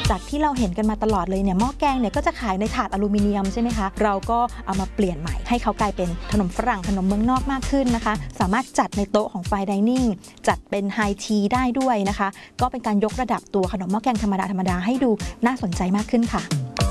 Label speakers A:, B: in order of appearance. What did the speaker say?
A: จากที่เราเห็นกันมาตลอดเลยเนี่ยหม้อแกงเนี่ยก็จะขายในถาดอลูมิเนียมใช่ไหมคะเราก็เอามาเปลี่ยนใหม่ให้เขากลายเป็นขนมฝรั่งขนมเมืองนอกมากขึ้นนะคะสามารถจัดในโต๊ะของไฟน์ไดนิ่งจัดเป็นไฮทีได้ด้วยนะคะก็เป็นการยกระดับตัวขนมหม้อแกงธรรมดาให้ดูน่าสนใจมากขึ้นค่ะ